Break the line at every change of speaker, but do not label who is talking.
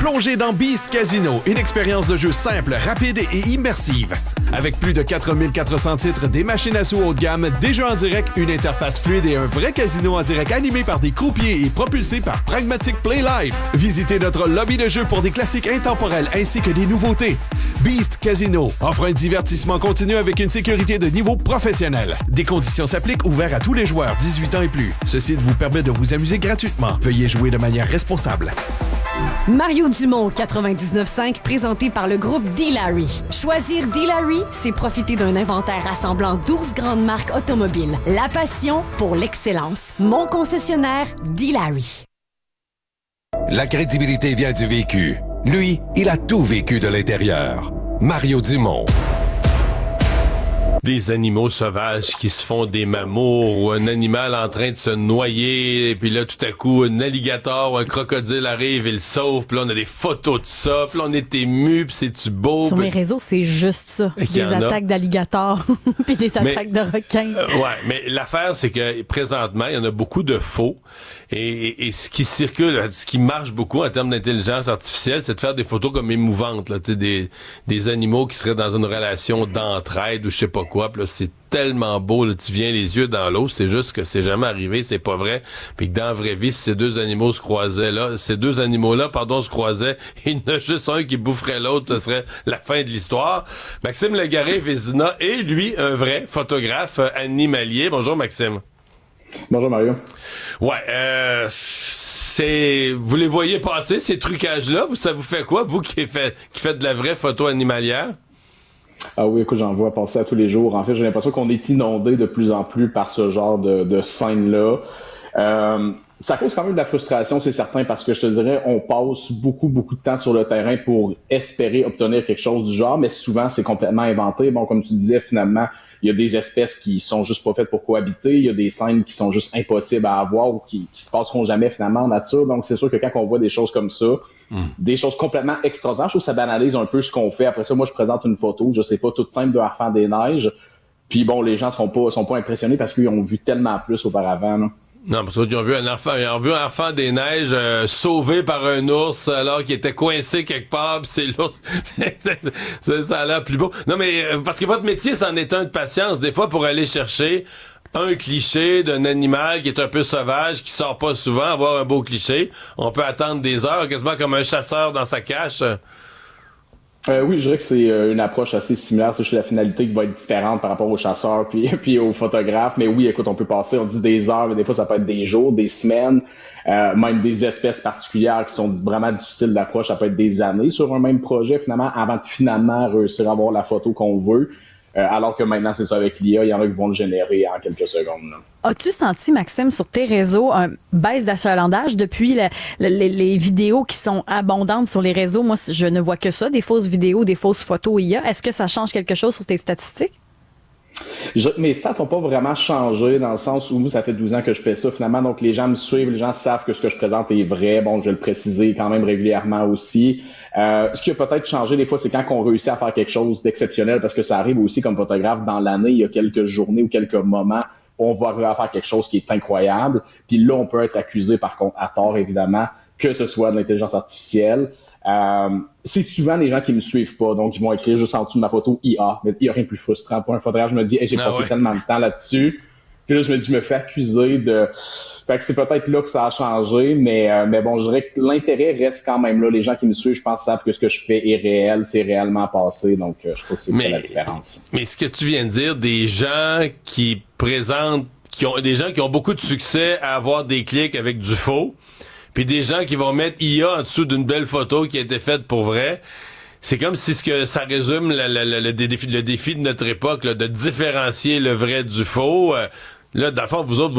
Plongez dans Beast Casino, une expérience de jeu simple, rapide et immersive. Avec plus de 4400 titres, des machines à sous haut de gamme, des jeux en direct, une interface fluide et un vrai casino en direct animé par des croupiers et propulsé par Pragmatic Play Live. Visitez notre lobby de jeu pour des classiques intemporels ainsi que des nouveautés. Beast Casino offre un divertissement continu avec une sécurité de niveau professionnel. Des conditions s'appliquent, ouvert à tous les joueurs 18 ans et plus. Ce site vous permet de vous amuser gratuitement. Veuillez jouer de manière responsable.
Mario Dumont 99.5 présenté par le groupe D-Larry. Choisir D-Larry, c'est profiter d'un inventaire rassemblant 12 grandes marques automobiles. La passion pour l'excellence. Mon concessionnaire D-Larry.
La crédibilité vient du vécu. Lui, il a tout vécu de l'intérieur. Mario Dumont.
Des animaux sauvages qui se font des mamours ou un animal en train de se noyer et puis là tout à coup un alligator ou un crocodile arrive et le sauve, puis là on a des photos de ça, puis là on est ému, puis c'est-tu beau.
Sur mes réseaux, c'est juste ça. Des attaques d'alligators puis des attaques de requins.
Ouais, mais l'affaire c'est que présentement, il y en a beaucoup de faux et ce qui circule, ce qui marche beaucoup en termes d'intelligence artificielle, c'est de faire des photos comme émouvantes là, tu sais, des animaux qui seraient dans une relation d'entraide ou je sais pas quoi, puis là c'est tellement beau, là, tu viens les yeux dans l'eau, c'est juste que c'est jamais arrivé, c'est pas vrai, puis que dans la vraie vie, si ces deux animaux se croisaient là, se croisaient, il y en a juste un qui boufferait l'autre, ce serait la fin de l'histoire. Maxime Légaré-Vézina est, lui, un vrai photographe animalier. Bonjour, Maxime.
Bonjour, Mario.
Ouais, vous les voyez passer, ces trucages-là? Ça vous fait quoi, vous qui faites de la vraie photo animalière?
Ah oui, écoute, j'en vois passer à tous les jours. En fait, j'ai l'impression qu'on est inondé de plus en plus par ce genre de scènes-là. Ça cause quand même de la frustration, c'est certain, parce que je te dirais, on passe beaucoup de temps sur le terrain pour espérer obtenir quelque chose du genre, mais souvent, c'est complètement inventé. Bon, comme tu disais, finalement, il y a des espèces qui sont juste pas faites pour cohabiter, il y a des scènes qui sont juste impossibles à avoir ou qui se passeront jamais finalement en nature. Donc, c'est sûr que quand on voit des choses comme ça, des choses complètement extraordinaires, je trouve que ça banalise un peu ce qu'on fait. Après ça, moi, je présente une photo, je sais pas, toute simple d'un enfant des neiges. Puis bon, les gens sont pas impressionnés parce qu'ils ont vu tellement plus auparavant, là.
Non, parce qu'ils ont vu un enfant des neiges sauvé par un ours alors qu'il était coincé quelque part, pis c'est l'ours. ça a l'air plus beau. Non, mais parce que votre métier, c'en est un de patience. Des fois, pour aller chercher un cliché d'un animal qui est un peu sauvage, qui sort pas souvent, avoir un beau cliché, on peut attendre des heures, quasiment comme un chasseur dans sa cache.
Oui, je dirais que c'est une approche assez similaire. C'est juste la finalité qui va être différente par rapport aux chasseurs puis aux photographes. Mais oui, écoute, on peut passer, on dit des heures, mais des fois ça peut être des jours, des semaines, même des espèces particulières qui sont vraiment difficiles d'approche. Ça peut être des années sur un même projet finalement avant de finalement réussir à avoir la photo qu'on veut. Alors que maintenant, c'est ça avec l'IA, il y en a qui vont le générer en quelques secondes, là.
As-tu senti, Maxime, sur tes réseaux, une baisse d'achalandage depuis les vidéos qui sont abondantes sur les réseaux? Moi, je ne vois que ça, des fausses vidéos, des fausses photos IA. Est-ce que ça change quelque chose sur tes statistiques?
Mes stats n'ont pas vraiment changé dans le sens où ça fait 12 ans que je fais ça finalement, donc les gens me suivent, les gens savent que ce que je présente est vrai. Bon, je vais le préciser quand même régulièrement aussi. Ce qui a peut-être changé des fois, c'est quand on réussit à faire quelque chose d'exceptionnel, parce que ça arrive aussi comme photographe dans l'année, il y a quelques journées ou quelques moments où on va arriver à faire quelque chose qui est incroyable. Puis là, on peut être accusé par contre à tort évidemment, que ce soit de l'intelligence artificielle. C'est souvent les gens qui me suivent pas, donc ils vont écrire juste en dessous de ma photo IA. Mais il y a rien de plus frustrant pour un photographe. Je me dis, hey, j'ai passé tellement de temps là-dessus. Puis là, je me dis, je me fais accuser de... Fait que c'est peut-être là que ça a changé, mais bon, je dirais que l'intérêt reste quand même là. Les gens qui me suivent, je pense, savent que ce que je fais est réel, c'est réellement passé, donc je trouve que c'est la différence.
Mais ce que tu viens de dire, des gens qui présentent, des gens qui ont beaucoup de succès à avoir des clics avec du faux, puis des gens qui vont mettre IA en dessous d'une belle photo qui a été faite pour vrai, c'est comme si ça résume le défi de notre époque, là, de différencier le vrai du faux. Là, dans le fond, vous autres,